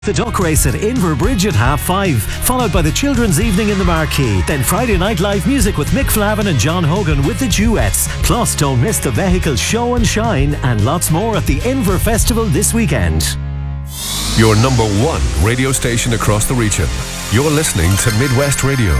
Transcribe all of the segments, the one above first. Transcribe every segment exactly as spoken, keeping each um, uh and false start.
The Duck Race at Inverbridge at half five, followed by the Children's Evening in the Marquee. Then Friday Night Live music with Mick Flavin and John Hogan with the Duets. Plus, don't miss the Vehicle Show and Shine and lots more at the Inver Festival this weekend. Your number one radio station across the region. You're listening to Midwest Radio.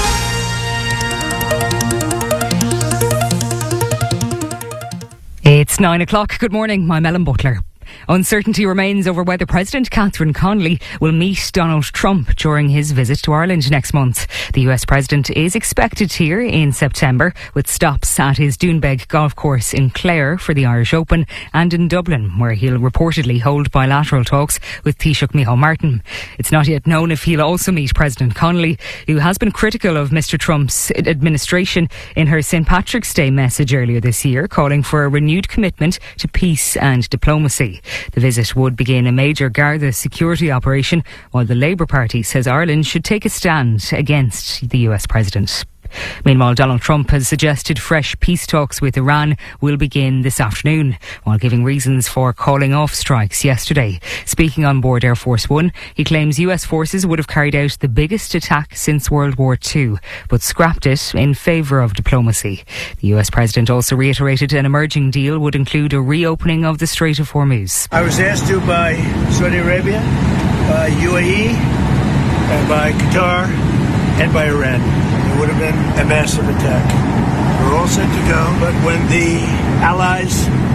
It's nine o'clock. Good morning. I'm Ellen Butler. Uncertainty remains over whether President Catherine Connolly will meet Donald Trump during his visit to Ireland next month. The U S President is expected here in September, with stops at his Doonbeg golf course in Clare for the Irish Open and in Dublin, where he'll reportedly hold bilateral talks with Taoiseach Micheál Martin. It's not yet known if he'll also meet President Connolly, who has been critical of Mister Trump's administration in her Saint Patrick's Day message earlier this year, calling for a renewed commitment to peace and diplomacy. The visit would begin a major Garda security operation, while the Labour Party says Ireland should take a stand against the U S President. Meanwhile, Donald Trump has suggested fresh peace talks with Iran will begin this afternoon, while giving reasons for calling off strikes yesterday. Speaking on board Air Force One, he claims U S forces would have carried out the biggest attack since World War Two, but scrapped it in favour of diplomacy. The U S President also reiterated an emerging deal would include a reopening of the Strait of Hormuz. I was asked to by Saudi Arabia, by U A E, and by Qatar, and by Iran. It would have been a massive attack. We're all set to go, but when the allies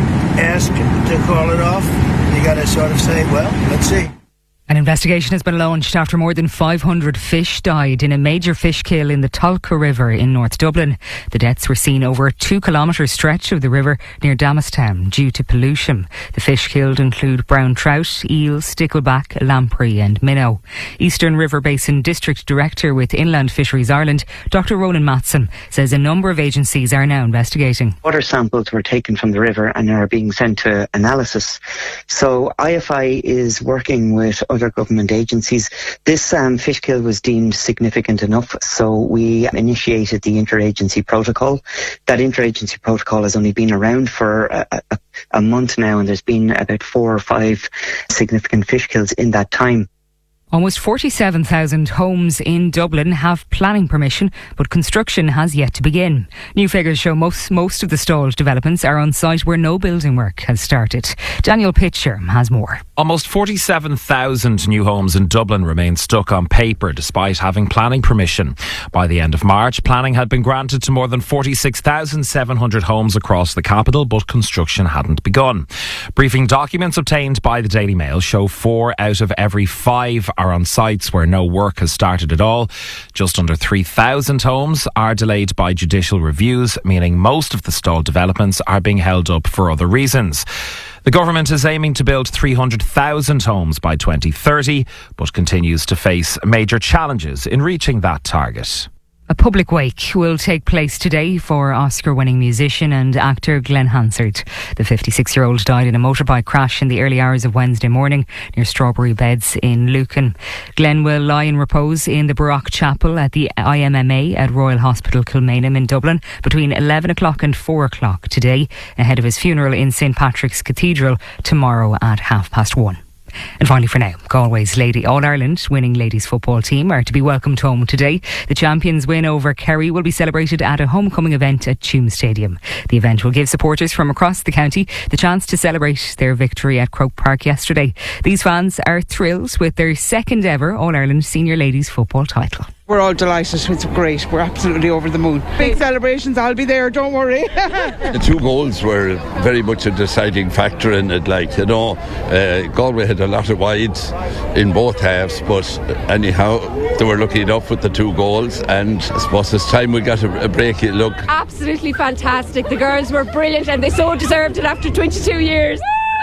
ask to call it off, you got to sort of say, well, let's see. An investigation has been launched after more than five hundred fish died in a major fish kill in the Tolka River in North Dublin. The deaths were seen over a two kilometre stretch of the river near Damastown due to pollution. The fish killed include brown trout, eel, stickleback, lamprey and minnow. Eastern River Basin District Director with Inland Fisheries Ireland, Doctor Ronan Matson, says a number of agencies are now investigating. Water samples were taken from the river and are being sent to analysis. So I F I is working with other government agencies. This um, fish kill was deemed significant enough, so we initiated the interagency protocol. That interagency protocol has only been around for a, a, a month now, and there's been about four or five significant fish kills in that time. Almost forty-seven thousand homes in Dublin have planning permission, but construction has yet to begin. New figures show most, most of the stalled developments are on site where no building work has started. Daniel Pitcher has more. Almost forty-seven thousand new homes in Dublin remain stuck on paper despite having planning permission. By the end of March, planning had been granted to more than forty-six thousand seven hundred homes across the capital, but construction hadn't begun. Briefing documents obtained by the Daily Mail show four out of every five are on sites where no work has started at all. Just under three thousand homes are delayed by judicial reviews, meaning most of the stalled developments are being held up for other reasons. The government is aiming to build three hundred thousand homes by twenty thirty, but continues to face major challenges in reaching that target. A public wake will take place today for Oscar-winning musician and actor Glenn Hansard. The fifty-six-year-old died in a motorbike crash in the early hours of Wednesday morning near Strawberry Beds in Lucan. Glenn will lie in repose in the Baroque Chapel at the I M M A at Royal Hospital Kilmainham in Dublin between eleven o'clock and four o'clock today, ahead of his funeral in Saint Patrick's Cathedral tomorrow at half past one. And finally for now, Galway's Lady All-Ireland winning ladies football team are to be welcomed home today. The champions' win over Kerry will be celebrated at a homecoming event at Tuam Stadium. The event will give supporters from across the county the chance to celebrate their victory at Croke Park yesterday. These fans are thrilled with their second ever All-Ireland senior ladies football title. We're all delighted. It's great. We're absolutely over the moon. Big celebrations. I'll be there. Don't worry. The two goals were very much a deciding factor in it. Like, you know, uh, Galway had a lot of wides in both halves, but anyhow, they were lucky enough with the two goals. And I suppose it's time we got a, a break. Look, absolutely fantastic. The girls were brilliant, and they so deserved it after twenty-two years.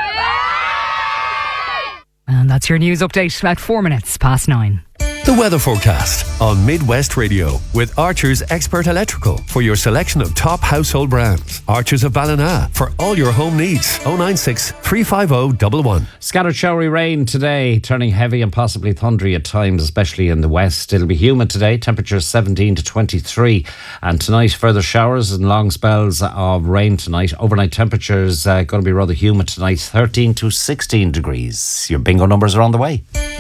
And that's your news update at four minutes past nine. The weather forecast on Midwest Radio with Archer's Expert Electrical for your selection of top household brands. Archer's of Ballina for all your home needs. oh nine six, three five oh, one one. Scattered showery rain today, turning heavy and possibly thundery at times, especially in the west. It'll be humid today, temperatures seventeen to twenty-three. And tonight, further showers and long spells of rain tonight. Overnight temperatures uh, going to be rather humid tonight, thirteen to sixteen degrees. Your bingo numbers are on the way.